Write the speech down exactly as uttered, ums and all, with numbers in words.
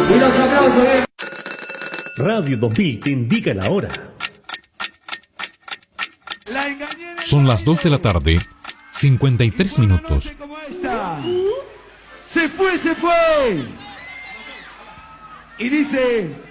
Y los aplausos, bien. Radio dos mil te indica la hora. Son las dos de la tarde, cincuenta y tres minutos. Se fue, se fue. Y dice...